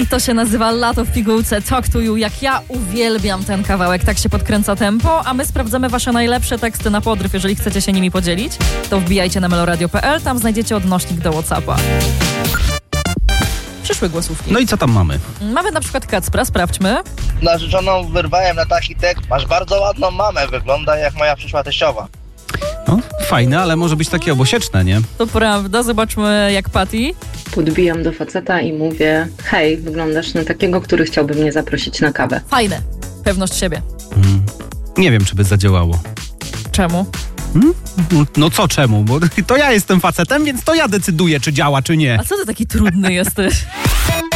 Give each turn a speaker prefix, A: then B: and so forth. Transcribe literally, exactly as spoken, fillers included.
A: to się nazywa Lato w pigułce, Talk to You. Jak ja uwielbiam ten kawałek, tak się podkręca tempo, a my sprawdzamy wasze najlepsze teksty na podryw. Jeżeli chcecie się nimi podzielić, to wbijajcie na meloradio kropka p l, tam znajdziecie odnośnik do WhatsAppa. Przyszły głosówki.
B: No i co tam mamy?
A: Mamy na przykład Kacpra, sprawdźmy.
C: Narzeczoną wyrwałem na taki tekst. Masz bardzo ładną mamę, wygląda jak moja przyszła teściowa.
B: No, fajne, ale może być takie obosieczne, nie?
A: To prawda, zobaczmy jak Patty.
D: Podbijam do faceta i mówię: hej, wyglądasz na takiego, który chciałby mnie zaprosić na kawę.
A: Fajne. Pewność siebie.
B: Mm. Nie wiem, czy by zadziałało.
A: Czemu?
B: Hmm? No co czemu? Bo to ja jestem facetem, więc to ja decyduję, czy działa, czy nie.
A: A co ty taki trudny jesteś?